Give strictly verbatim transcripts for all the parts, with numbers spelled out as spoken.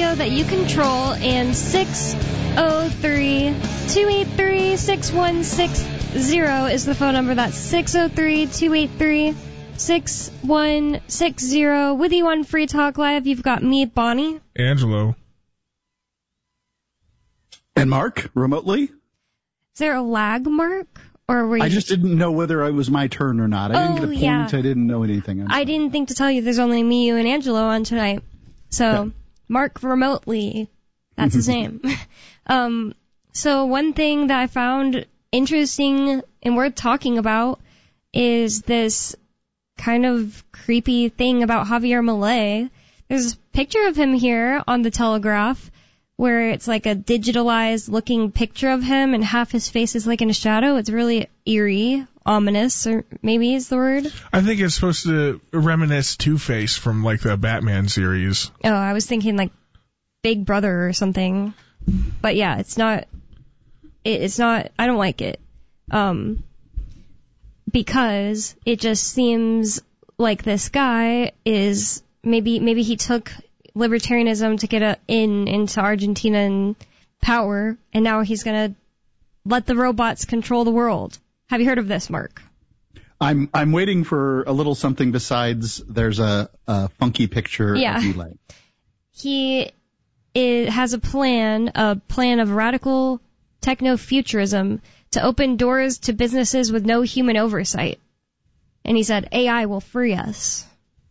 show that you control, and six oh three, two eight three, six one six zero is the phone number. That's six oh three, two eight three, six one six zero. With you on Free Talk Live, you've got me, Bonnie. Angelo. And Mark, remotely. Is there a lag, Mark? Or were you... I just didn't know whether it was my turn or not. I oh, didn't get a point. Yeah. I didn't know anything. I didn't think to tell you there's only me, you, and Angelo on tonight. So, yeah. Mark remotely. That's his name. um, so one thing that I found interesting and worth talking about is this kind of creepy thing about Javier Milei. There's a picture of him here on the Telegraph where it's like a digitalized looking picture of him and half his face is like in a shadow. It's really eerie, ominous, or maybe is the word. I think it's supposed to reminisce Two-Face from like the Batman series. Oh, I was thinking like Big Brother or something. But yeah, it's not, it, it's not, I don't like it. Um, because it just seems like this guy is, maybe, maybe he took libertarianism to get a, in into Argentinian power, and now he's going to let the robots control the world. Have you heard of this, Mark? I'm I'm waiting for a little something besides there's a, a funky picture yeah. of Milei. He it has a plan, a plan of radical techno-futurism to open doors to businesses with no human oversight. And he said, A I will free us.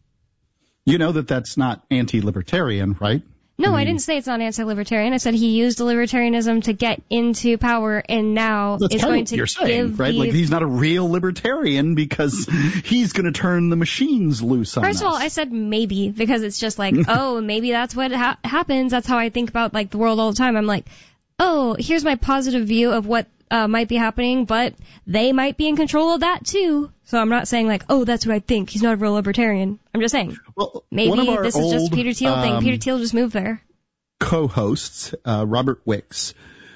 You know that that's not anti-libertarian, right? No, I, mean, I didn't say it's not anti-libertarian. I said he used libertarianism to get into power, and now is going to you're saying, give right? the... Like he's not a real libertarian because he's going to turn the machines loose on us. First of all, I said maybe because it's just like, oh, maybe that's what ha- happens. That's how I think about like the world all the time. I'm like, oh, here's my positive view of what uh, might be happening, but they might be in control of that too. So I'm not saying like, oh, that's what I think. He's not a real libertarian. I'm just saying well, maybe this is just a Peter Thiel um, thing. Peter Thiel just moved there. Co-hosts, uh, Robert Wicks,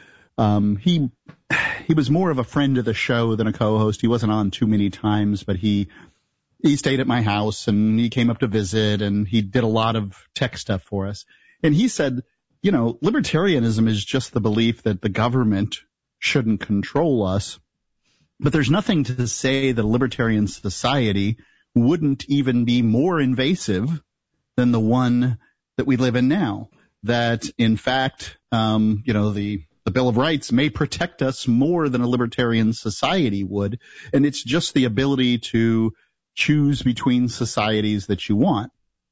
um, he he was more of a friend of the show than a co-host. He wasn't on too many times, but he he stayed at my house and he came up to visit and he did a lot of tech stuff for us. And he said, you know, libertarianism is just the belief that the government shouldn't control us. But there's nothing to say that a libertarian society wouldn't even be more invasive than the one that we live in now. That, in fact, um, you know, the, the Bill of Rights may protect us more than a libertarian society would. And it's just the ability to choose between societies that you want.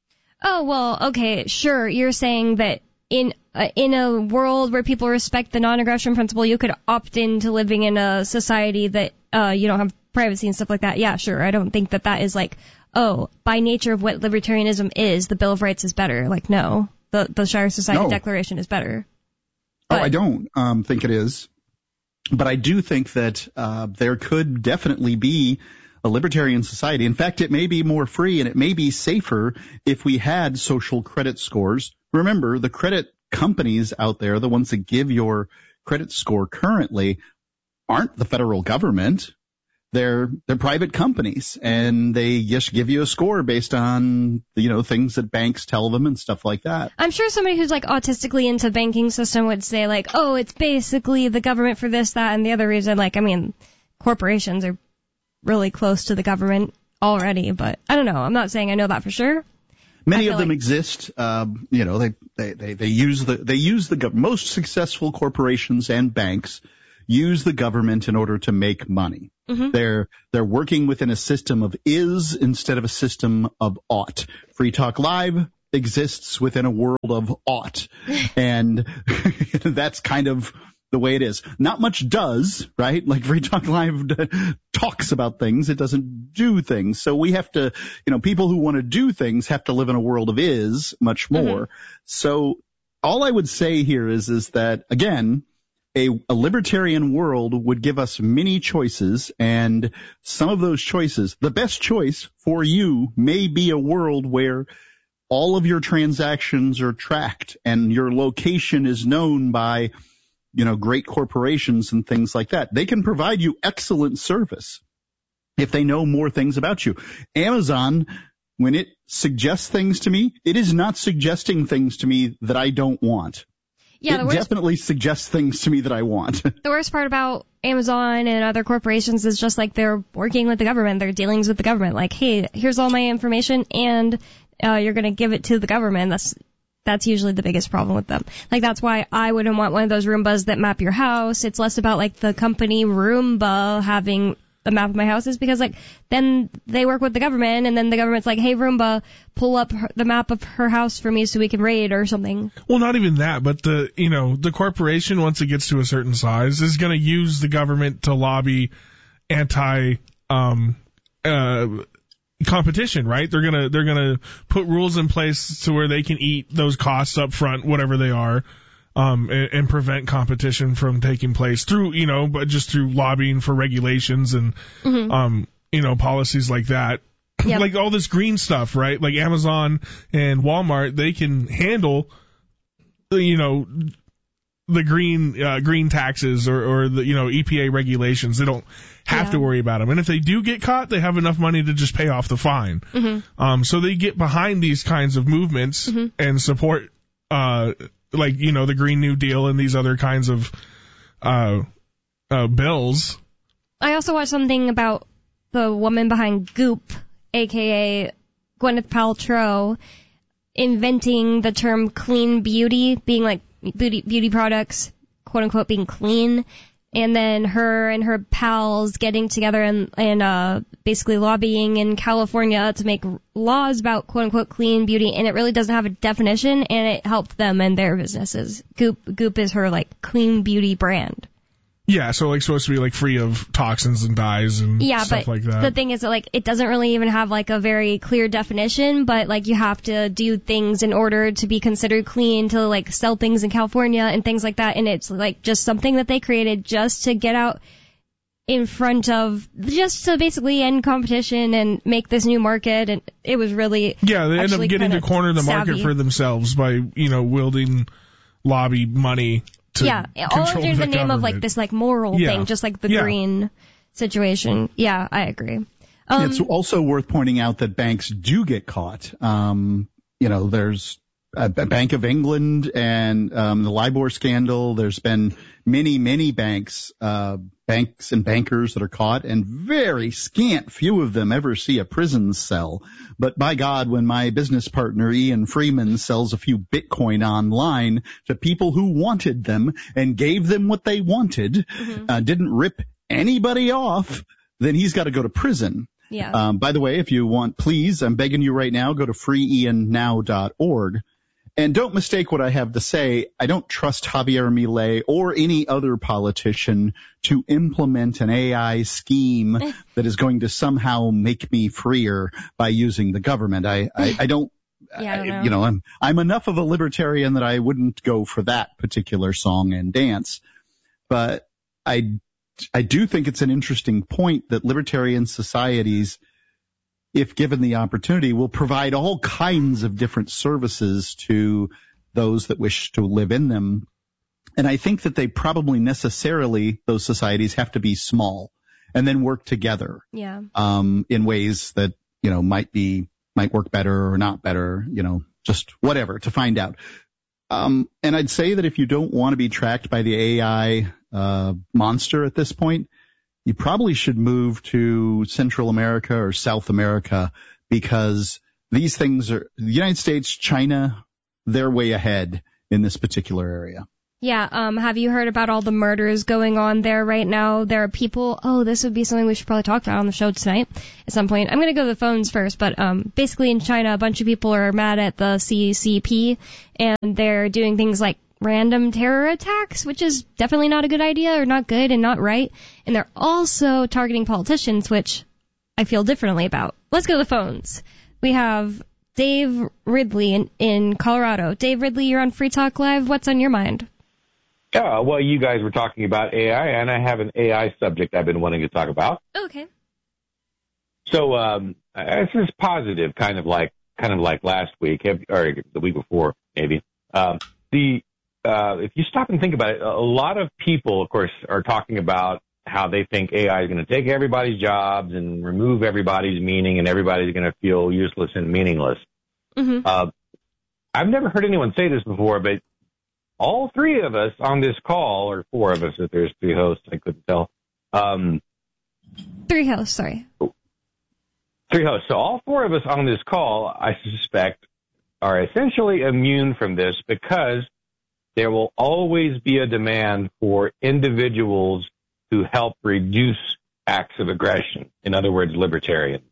Oh, well, okay, sure. You're saying that in uh, in a world where people respect the non-aggression principle, you could opt into living in a society that uh, you don't have privacy and stuff like that. Yeah, sure. I don't think that that is like, oh, by nature of what libertarianism is, the Bill of Rights is better. Like, no, the the Shire Society no. Declaration is better. But, oh, I don't um, think it is. But I do think that uh, there could definitely be a libertarian society. In fact, it may be more free and it may be safer if we had social credit scores. Remember, the credit companies out there, the ones that give your credit score currently, aren't the federal government. They're they're private companies, and they just give you a score based on, you know, things that banks tell them and stuff like that. I'm sure somebody who's like autistically into banking system would say like, oh, it's basically the government for this, that, and the other reason. Like, I mean, corporations are really close to the government already, but I don't know. I'm not saying I know that for sure. Many of them like exist. Um, you know, they, they, they, they use the they use the gov- most successful corporations and banks use the government in order to make money. Mm-hmm. They're they're working within a system of is instead of a system of ought. Free Talk Live exists within a world of ought, and that's kind of the way it is. Not much does, right? Like Free Talk Live talks about things. It doesn't do things. So we have to, you know, people who want to do things have to live in a world of is much more. Mm-hmm. So all I would say here is, is that, again, a, a libertarian world would give us many choices, and some of those choices, the best choice for you may be a world where all of your transactions are tracked and your location is known by, you know, great corporations and things like that. They can provide you excellent service if they know more things about you. Amazon, when it suggest things to me, it is not suggesting things to me that I don't want. Yeah, it the worst, definitely suggests things to me that I want. The worst part about Amazon and other corporations is just like they're working with the government. They're dealings with the government. Like, hey, here's all my information, and uh, you're going to give it to the government. That's that's usually the biggest problem with them. Like, that's why I wouldn't want one of those Roombas that map your house. It's less about like the company Roomba having the map of my house, is because like then they work with the government, and then the government's like, hey Roomba, pull up her, the map of her house for me so we can raid or something. Well, not even that, but the you know the corporation, once it gets to a certain size, is going to use the government to lobby anti um uh competition, right? They're gonna they're gonna put rules in place to where they can eat those costs up front, whatever they are. Um, and, and prevent competition from taking place through, you know, but just through lobbying for regulations and, mm-hmm. um, you know, policies like that. Yep. Like all this green stuff, right? Like Amazon and Walmart, they can handle, you know, the green, uh, green taxes or, or the, you know, E P A regulations. They don't have yeah. to worry about them. And if they do get caught, they have enough money to just pay off the fine. Mm-hmm. Um, so they get behind these kinds of movements mm-hmm. and support, uh, like, you know, the Green New Deal and these other kinds of uh, uh, bills. I also watched something about the woman behind Goop, a k a. Gwyneth Paltrow, inventing the term clean beauty, being like beauty, beauty products, quote unquote, being clean. And then her and her pals getting together and, and uh, basically lobbying in California to make laws about quote-unquote clean beauty, and it really doesn't have a definition, and it helped them and their businesses. Goop Goop is her, like, clean beauty brand. Yeah, so, like, supposed to be, like, free of toxins and dyes and yeah, stuff like that. Yeah, but the thing is that, like, it doesn't really even have, like, a very clear definition, but, like, you have to do things in order to be considered clean to, like, sell things in California and things like that, and it's, like, just something that they created just to get out in front of, just to basically end competition and make this new market, and it was really yeah, they end up getting to corner the market savvy. for themselves by, you know, wielding lobby money to yeah, all under the, the name government. of like this like moral yeah. thing, just like the yeah. green situation. Yeah, I agree. Um, it's also worth pointing out that banks do get caught. Um, you know, there's a Bank of England and um, the LIBOR scandal. There's been many, many banks, uh, banks and bankers that are caught, and very scant few of them ever see a prison cell. But by God, when my business partner Ian Freeman sells a few Bitcoin online to people who wanted them and gave them what they wanted, mm-hmm. uh, didn't rip anybody off, then he's got to go to prison. Yeah. Um, by the way, if you want, please, I'm begging you right now, go to free ian now dot org. And don't mistake what I have to say. I don't trust Javier Milei or any other politician to implement an A I scheme that is going to somehow make me freer by using the government. I, I, I don't, yeah, I don't know. I, you know, I'm, I'm enough of a libertarian that I wouldn't go for that particular song and dance. But I, I do think it's an interesting point that libertarian societies, if given the opportunity, will provide all kinds of different services to those that wish to live in them. And I think that they probably necessarily, those societies, have to be small and then work together. Yeah. Um, in ways that, you know, might be, might work better or not better, you know, just whatever to find out. Um, and I'd say that if you don't want to be tracked by the A I, uh, monster at this point, you probably should move to Central America or South America, because these things are, the United States, China, they're way ahead in this particular area. Yeah, um, have you heard about all the murders going on there right now? There are people, oh, this would be something we should probably talk about on the show tonight at some point. I'm going to go to the phones first, but um, basically in China, a bunch of people are mad at the C C P, and they're doing things like random terror attacks, which is definitely not a good idea or not good and not right. And they're also targeting politicians, which I feel differently about. Let's go to the phones. We have Dave Ridley in, in Colorado. Dave Ridley, you're on Free Talk Live. What's on your mind? Yeah, well, you guys were talking about A I, and I have an A I subject I've been wanting to talk about. Okay. So um, this is positive, kind of like kind of like last week, or the week before, maybe. Um, the Uh, if you stop and think about it, a lot of people, of course, are talking about how they think A I is going to take everybody's jobs and remove everybody's meaning, and everybody's going to feel useless and meaningless. Mm-hmm. Uh, I've never heard anyone say this before, but all three of us on this call, or four of us if there's three hosts, I couldn't tell. Um, three hosts, sorry. Three hosts. So all four of us on this call, I suspect, are essentially immune from this because there will always be a demand for individuals who help reduce acts of aggression. In other words, libertarians.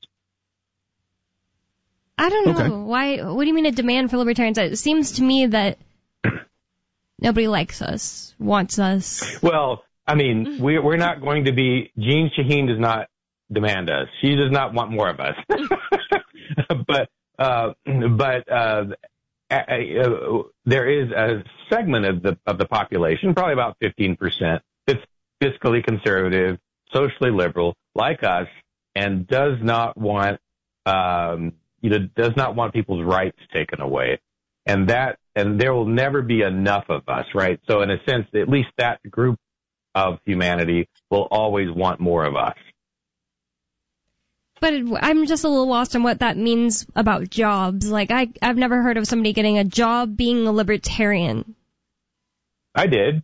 I don't know. Okay. Why? What do you mean a demand for libertarians? It seems to me that nobody likes us, wants us. Well, I mean, we're, we're not going to be, Jean Shaheen does not demand us. She does not want more of us. but, uh, but, uh, uh, there is a segment of the, of the population, probably about fifteen percent, that's fiscally conservative, socially liberal, like us, and does not want, um, you know, does not want people's rights taken away. And that, and there will never be enough of us, right? So in a sense, at least that group of humanity will always want more of us. But I'm just a little lost on what that means about jobs. Like, I, I've never heard of somebody getting a job being a libertarian. I did.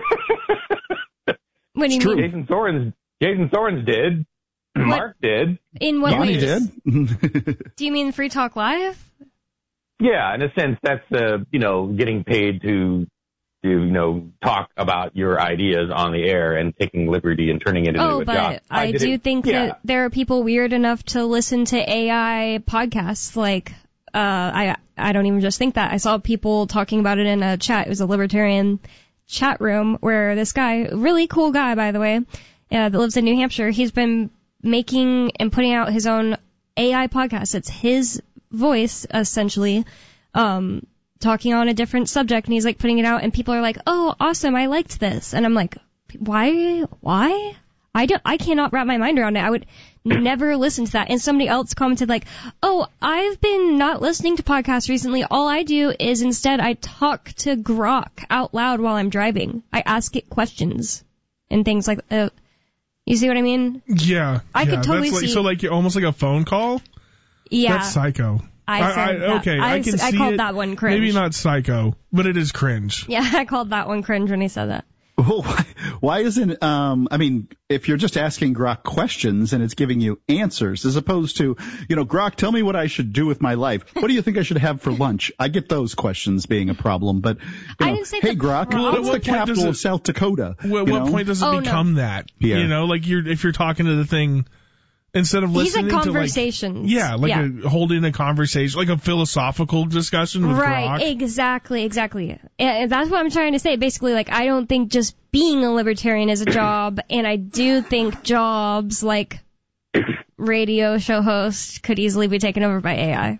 What do you It's true. mean? Jason Sorens, Jason Sorens did. What? Mark did. In what Bonnie ways? did. Do you mean Free Talk Live? Yeah, in a sense, that's, uh, you know, getting paid to, to, you know, talk about your ideas on the air and taking liberty and turning it into Oh, a but job. I, did do it- think yeah. that there are people weird enough to listen to A I podcasts. Like, uh, I I don't even just think that. I saw people talking about it in a chat. It was a libertarian chat room where this guy, really cool guy, by the way, uh, that lives in New Hampshire, he's been making and putting out his own A I podcast. It's his voice, essentially, um, talking on a different subject, and he's like putting it out, and people are like, "Oh, awesome! I liked this," and I'm like, "Why? Why? I don't. I cannot wrap my mind around it. I would never listen to that." And somebody else commented like, "Oh, I've been not listening to podcasts recently. All I do is instead I talk to Grok out loud while I'm driving. I ask it questions and things like uh, you see what I mean? Yeah. I yeah, could totally that's like, see- So like almost like a phone call? Yeah, That's psycho. I said that. Okay, I I, can s- I see called it. that one cringe. Maybe not psycho, but it is cringe. yeah, I called that one cringe when he said that. Well, why, why isn't, um, I mean, if you're just asking Grok questions and it's giving you answers, as opposed to, you know, Grok, tell me what I should do with my life. What do you think I should have for lunch? I get those questions being a problem, but, you I know, didn't say hey, the Grok, problem. what's At the what point does capital it- of South Dakota? What, You what know? point does it Oh, no. become that? Yeah. You know, like you're if you're talking to the thing instead of He's listening in to like conversations. yeah, like Yeah. A, holding a conversation, like a philosophical discussion with Right, Grok. exactly, exactly. And that's what I'm trying to say. Basically, like, I don't think just being a libertarian is a job, and I do think jobs like radio show host could easily be taken over by A I.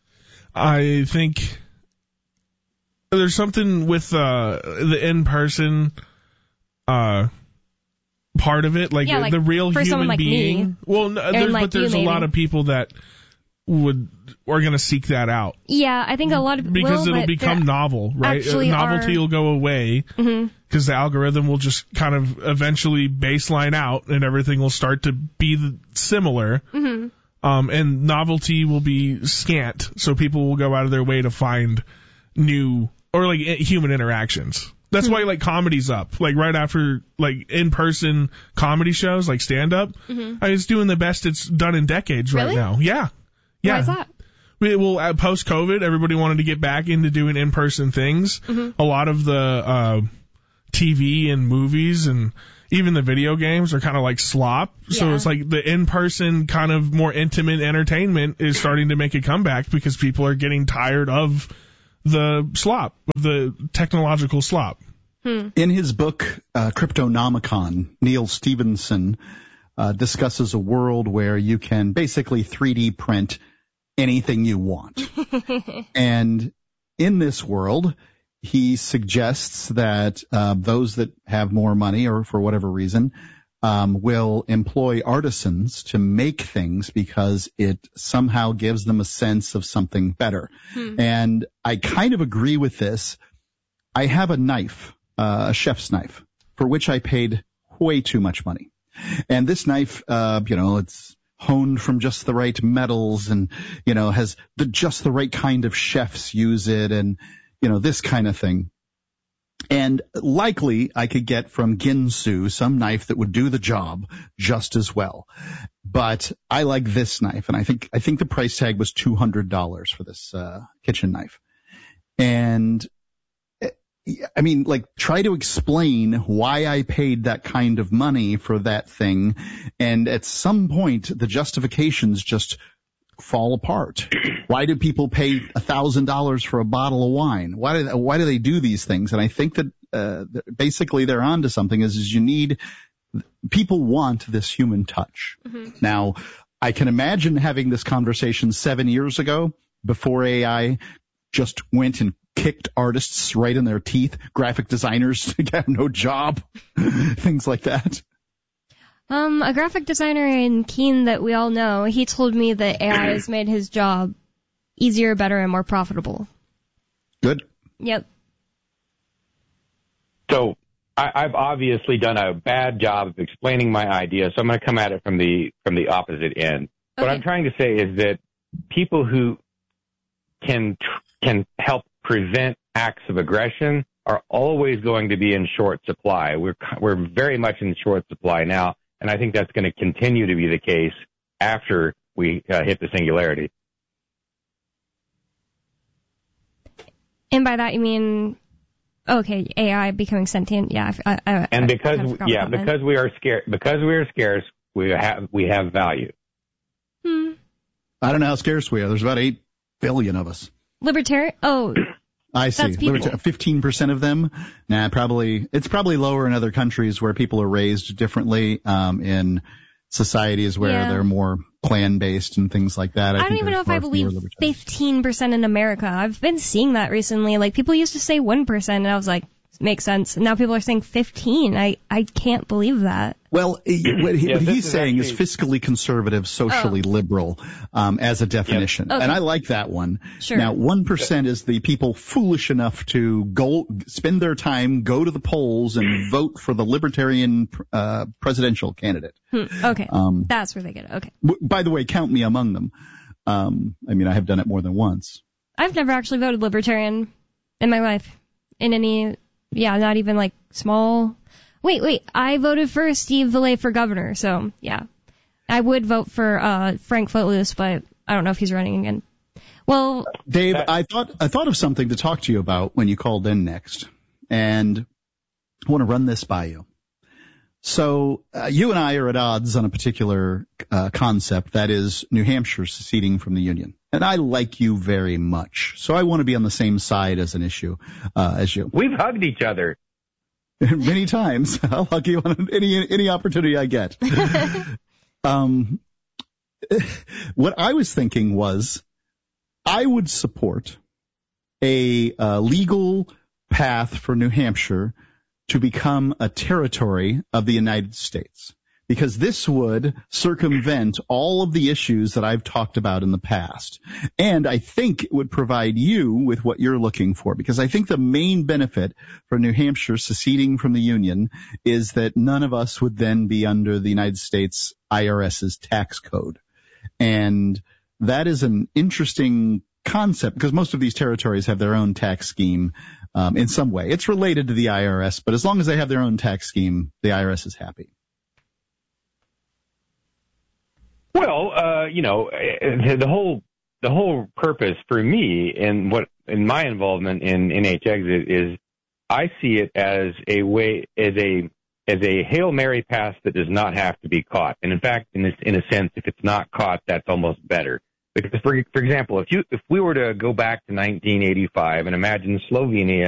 I think there's something with uh, the in-person uh, part of it, like, Yeah, like, the real for human someone like being. me. Well, no, there's, like but there's you, a lot maybe. of people that would are going to seek that out Yeah, I think a lot of because will, it'll but become there novel, right? actually Uh, Novelty are- will go away because Mhm. the algorithm will just kind of eventually baseline out, and everything will start to be the- similar. Mm-hmm. Um, and novelty will be scant, so people will go out of their way to find new or like i- human interactions. That's Hmm. why like comedy's up, like right after like in-person comedy shows, like stand-up. Mhm. I mean, it's doing the best it's done in decades Really? right now. Yeah, yeah. Why is that? We- Well, uh, post-COVID, everybody wanted to get back into doing in-person things. Mhm. A lot of the uh, T V and movies and even the video games are kind of like slop. So Yeah. it's like the in-person kind of more intimate entertainment is starting to make a comeback because people are getting tired of the slop, the technological slop. In his book, uh, Cryptonomicon, Neil Stevenson uh, discusses a world where you can basically three D print anything you want. And in this world, he suggests that uh, those that have more money or for whatever reason um, will employ artisans to make things because it somehow gives them a sense of something better. And I kind of agree with this. I have a knife, uh, a chef's knife, for which I paid way too much money. And this knife, uh, you know, it's honed from just the right metals and, you know, has the just the right kind of chefs use it and, you know, this kind of thing. And likely I could get from Ginsu some knife that would do the job just as well. But I like this knife, and I think I think the price tag was two hundred dollars for this uh, kitchen knife. And I mean, like, try to explain why I paid that kind of money for that thing, and at some point the justifications just fall apart. Why do people pay a thousand dollars for a bottle of wine? Why do they, why do they do these things? And I think that uh, basically they're onto something. Is, is you need people want this human touch. Mm-hmm. Now, I can imagine having this conversation seven years ago before A I just went and kicked artists right in their teeth, graphic designers have no job, things like that. Um, a graphic designer in Keene that we all know, he told me that A I has made his job easier, better, and more profitable. Good. Yep. So I, I've obviously done a bad job of explaining my idea, so I'm going to come at it from the from the opposite end. Okay. What I'm trying to say is that people who can can help prevent acts of aggression are always going to be in short supply. We're we're very much in short supply now. And I think that's going to continue to be the case after we uh, hit the singularity. And by that you mean, okay, A I becoming sentient? Yeah. I, I, and I because kind of yeah, because we are scarce, because we are scarce, we have we have value. Hmm. I don't know how scarce we are. There's about eight billion of us. Libertarian? Oh. I see. fifteen percent of them? Nah, probably, it's probably lower in other countries where people are raised differently, um, in societies where yeah. they're more clan-based and things like that. I, I don't even know if I believe fifteen percent in America. I've been seeing that recently. Like, people used to say one percent, and I was like, makes sense. And now people are saying fifteen. I, I can't believe that. Well, what, he, yeah, what he's is saying actually... is fiscally conservative, socially oh. liberal, um, as a definition. Yep. Okay. And I like that one. Sure. Now, one percent is the people foolish enough to go, spend their time, go to the polls and vote for the libertarian, uh, presidential candidate. Hmm. Okay. Um, That's where they get it. Okay. W- by the way, count me among them. Um, I mean, I have done it more than once. I've never actually voted libertarian in my life. In any, yeah, not even like small. Wait, wait, I voted for Steve Valle for governor, so, yeah. I would vote for, uh, Frank Footloose, but I don't know if he's running again. Well. Dave, I thought, I thought of something to talk to you about when you called in next, and I want to run this by you. So, uh, you and I are at odds on a particular, uh, concept, that is New Hampshire seceding from the Union. And I like you very much, so I want to be on the same side as an issue, uh, as you. We've hugged each other. Many times. I'll hug you on any any opportunity I get. um, what I was thinking was I would support a uh, legal path for New Hampshire to become a territory of the United States, because this would circumvent all of the issues that I've talked about in the past. And I think it would provide you with what you're looking for, because I think the main benefit for New Hampshire seceding from the Union is that none of us would then be under the United States IRS's tax code. And that is an interesting concept, because most of these territories have their own tax scheme um, in some way. It's related to the I R S, but as long as they have their own tax scheme, the I R S is happy. Well, uh, you know, the whole the whole purpose for me and what in my involvement in N H Exit is I see it as a way as a as a Hail Mary pass that does not have to be caught. And in fact, in this, in a sense, if it's not caught, that's almost better. Because for for example, if you if we were to go back to nineteen eighty-five and imagine Slovenia